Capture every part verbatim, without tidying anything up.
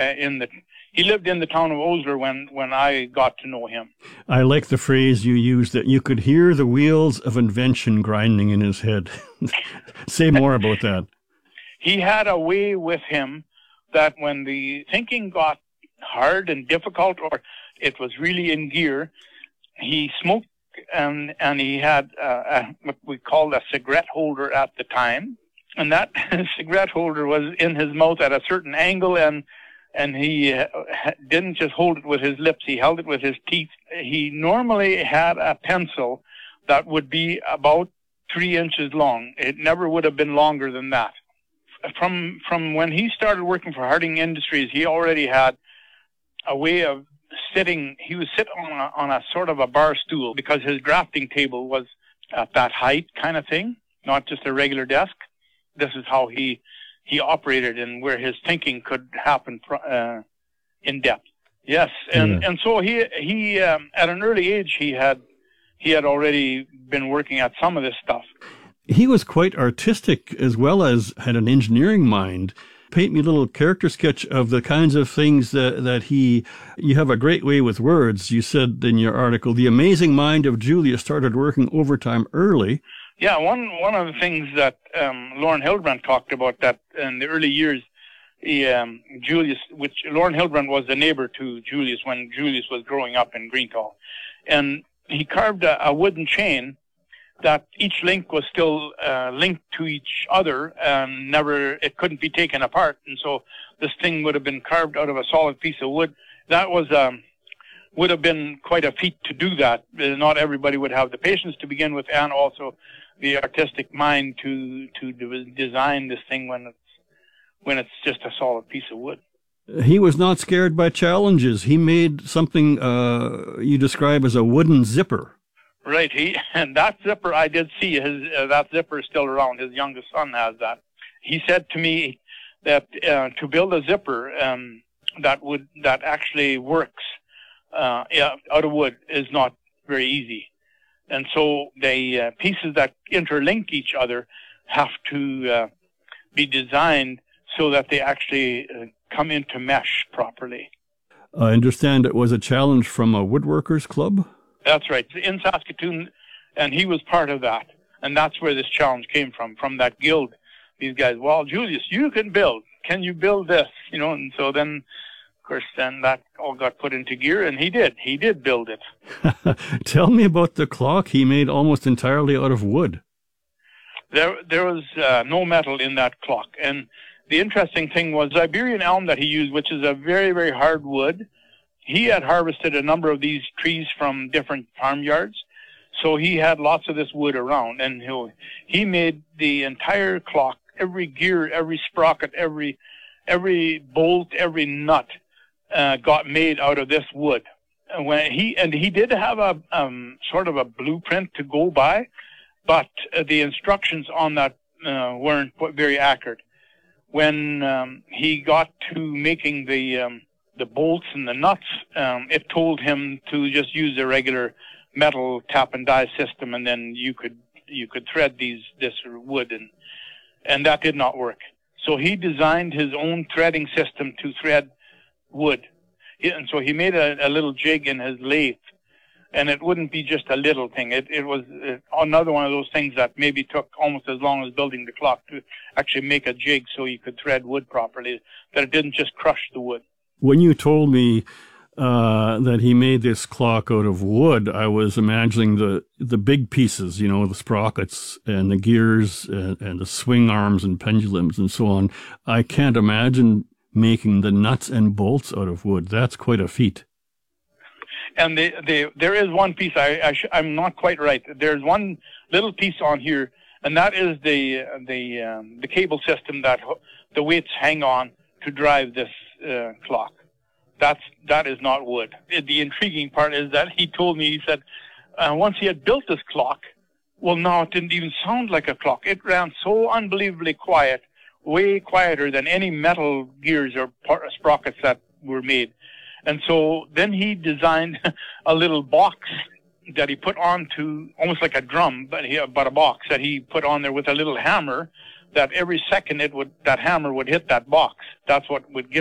uh, in the he lived in the town of Osler when when I got to know him. I like the phrase you used, that you could hear the wheels of invention grinding in his head. Say more about that. He had a way with him that when the thinking got hard and difficult, or it was really in gear, he smoked, and and he had uh, a, what we called a cigarette holder at the time, and that cigarette holder was in his mouth at a certain angle, and and he uh, didn't just hold it with his lips, he held it with his teeth. He normally had a pencil that would be about three inches long. It never would have been longer than that. From from when he started working for Harding Industries, he already had a way of sitting. He would sit on a, on a sort of a bar stool, because his drafting table was at that height kind of thing, not just a regular desk. This is how he he operated, and where his thinking could happen uh, in depth. Yes, and, yeah. and so he he um, at an early age he had he had already been working at some of this stuff. He was quite artistic as well as had an engineering mind. Paint me a little character sketch of the kinds of things that, that he, you have a great way with words. You said in your article, the amazing mind of Julius started working overtime early. Yeah, one, one of the things that um, Lauren Hildebrandt talked about, that in the early years, he, um, Julius, which Lauren Hildebrandt was the neighbor to Julius when Julius was growing up in Greenthal. And he carved a, a wooden chain that each link was still uh, linked to each other, and never, it couldn't be taken apart. And so this thing would have been carved out of a solid piece of wood. That was um, would have been quite a feat to do that. Not everybody would have the patience to begin with, and also the artistic mind to to de- design this thing when it's when it's just a solid piece of wood. He was not scared by challenges. He made something uh, you describe as a wooden zipper. Right, he and that zipper I did see. His uh, that zipper is still around. His youngest son has that. He said to me that uh, to build a zipper um, that would that actually works uh, yeah, out of wood is not very easy, and so the uh, pieces that interlink each other have to uh, be designed so that they actually uh, come into mesh properly. I understand it was a challenge from a woodworkers club. That's right, in Saskatoon, and he was part of that. And that's where this challenge came from, from that guild. These guys, well, Julius, you can build. Can you build this? You know, and so then, of course, then that all got put into gear, and he did. He did build it. Tell me about the clock he made almost entirely out of wood. There, there was uh, no metal in that clock. And the interesting thing was Iberian elm that he used, which is a very, very hard wood. He had harvested a number of these trees from different farmyards, so he had lots of this wood around, and he, he made the entire clock, every gear, every sprocket, every every bolt, every nut uh, got made out of this wood. And when he and he did have a um, sort of a blueprint to go by, but uh, the instructions on that uh, weren't very accurate. When um, he got to making the um, the bolts and the nuts, um, it told him to just use a regular metal tap and die system, and then you could you could thread these this wood, and and that did not work. So he designed his own threading system to thread wood, and so he made a, a little jig in his lathe, and it wouldn't be just a little thing. It it was another one of those things that maybe took almost as long as building the clock to actually make a jig so you could thread wood properly, that it didn't just crush the wood. When you told me uh, that he made this clock out of wood, I was imagining the, the big pieces, you know, the sprockets and the gears and, and the swing arms and pendulums and so on. I can't imagine making the nuts and bolts out of wood. That's quite a feat. And the, the, there is one piece, I, I sh- I'm not quite right. There's one little piece on here, and that is the the um, the cable system that ho- the weights hang on to drive this uh, clock. That's that is not wood. The intriguing part is that he told me, he said, uh, once he had built this clock, well, now it didn't even sound like a clock. It ran so unbelievably quiet, way quieter than any metal gears or par- sprockets that were made. And so then he designed a little box that he put onto, almost like a drum, but he, but a box that he put on there with a little hammer, that every second it would, that hammer would hit that box. That's what would give it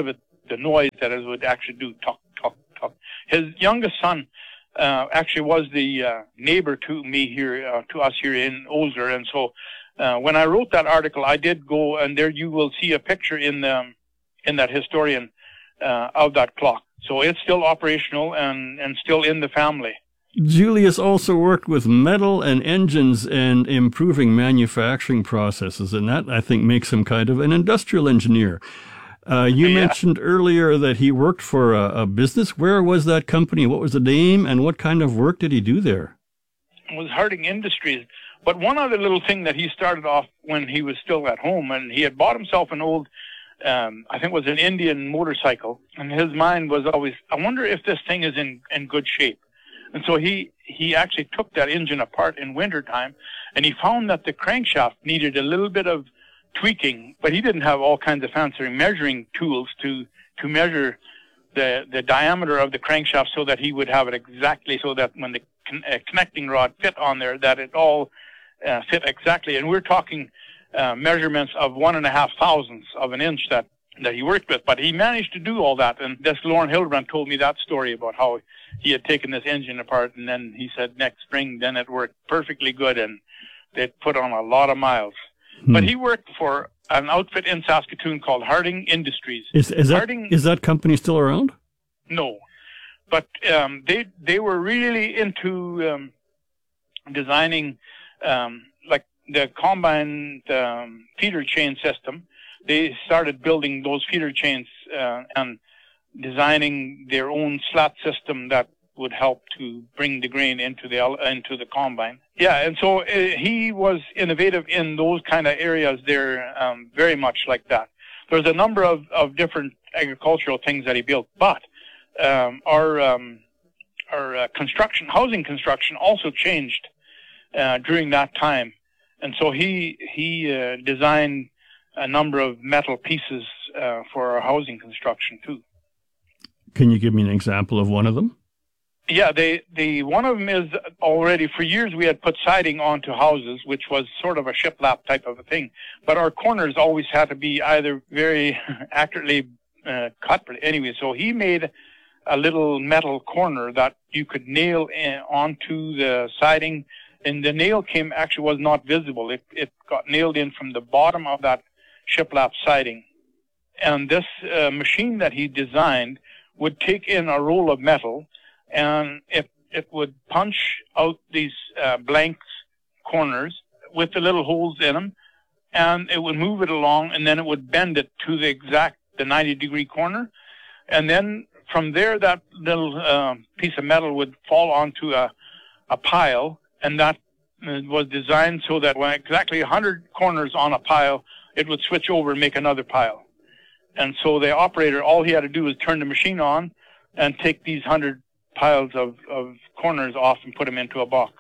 the noise that it would actually do, tuck, tuck, tuck. His youngest son uh, actually was the uh, neighbor to me here, uh, to us here in Osler. And so uh, when I wrote that article, I did go, and there you will see a picture in the, in that historian uh, of that clock. So it's still operational and, and still in the family. Julius also worked with metal and engines and improving manufacturing processes, and that, I think, makes him kind of an industrial engineer. Uh, you yeah. mentioned earlier that he worked for a, a business. Where was that company? What was the name, and what kind of work did he do there? It was Harding Industries. But one other little thing that he started off when he was still at home, and he had bought himself an old, um, I think it was an Indian motorcycle, and his mind was always, I wonder if this thing is in, in good shape. And so he, he actually took that engine apart in wintertime, and he found that the crankshaft needed a little bit of tweaking, but he didn't have all kinds of fancy measuring tools to, to measure the, the diameter of the crankshaft so that he would have it exactly, so that when the con- uh, connecting rod fit on there, that it all uh, fit exactly. And we're talking uh, measurements of one and a half thousandths of an inch that, that he worked with. But he managed to do all that. And this Lauren Hildebrand told me that story about how he had taken this engine apart, and then he said next spring, then it worked perfectly good, and they'd put on a lot of miles. Hmm. But he worked for an outfit in Saskatoon called Harding Industries. Is, is, that, Harding, is that company still around? No. But um, they they were really into um, designing, um, like the combine um, feeder chain system. They started building those feeder chains uh, and designing their own slat system that would help to bring the grain into the into the combine. Yeah, and so uh, he was innovative in those kind of areas there, um, very much like that. There's a number of, of different agricultural things that he built, but um, our um, our uh, construction, housing construction, also changed uh, during that time, and so he he uh, designed a number of metal pieces uh, for our housing construction too. Can you give me an example of one of them? Yeah, they, the one of them is already, for years we had put siding onto houses, which was sort of a shiplap type of a thing. But our corners always had to be either very accurately uh, cut. But anyway, so he made a little metal corner that you could nail in, onto the siding. And the nail came, actually was not visible. It, it got nailed in from the bottom of that shiplap siding. And this uh, machine that he designed would take in a roll of metal, and it it would punch out these uh, blank corners with the little holes in them, and it would move it along, and then it would bend it to the exact the ninety degree corner, and then from there that little uh, piece of metal would fall onto a a pile, and that uh, was designed so that when exactly one hundred corners on a pile, it would switch over and make another pile. And so the operator, all he had to do was turn the machine on and take these hundred piles of, of corners off and put them into a box.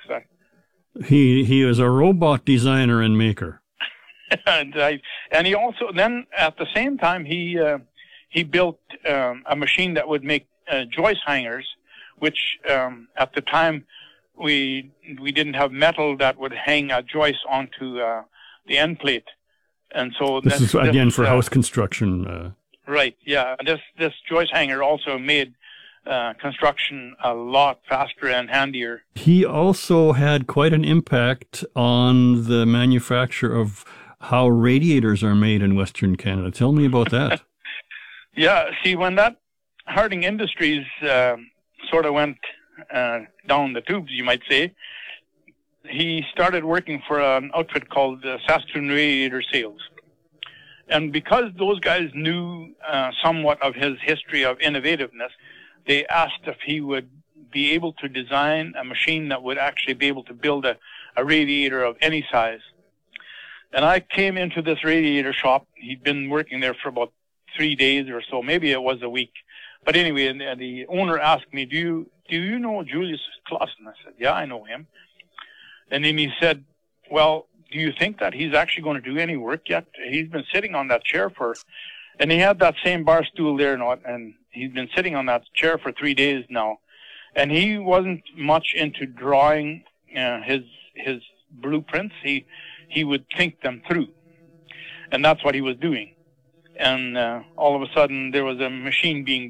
He he is a robot designer and maker. and, I, and he also, then at the same time, he uh, he built um, a machine that would make uh, joist hangers, which um, at the time we we didn't have metal that would hang a joist onto uh, the end plate. And so this, this is again this, for uh, house construction. Uh... Right. Yeah. This this joist hanger also made uh, construction a lot faster and handier. He also had quite an impact on the manufacture of how radiators are made in Western Canada. Tell me about that. Yeah. See, when that Harding Industries uh, sort of went uh, down the tubes, you might say, he started working for an outfit called uh, Saskatoon Radiator Sales. And because those guys knew uh, somewhat of his history of innovativeness, they asked if he would be able to design a machine that would actually be able to build a, a radiator of any size. And I came into this radiator shop. He'd been working there for about three days or so. Maybe it was a week. But anyway, and, and the owner asked me, do you, do you know Julius Clausen? I said, yeah, I know him. And then he said, well, do you think that he's actually going to do any work yet? He's been sitting on that chair for, and he had that same bar stool there, and he's been sitting on that chair for three days now. And he wasn't much into drawing uh, his his blueprints. He he would think them through. And that's what he was doing. and uh, all of a sudden there was a machine being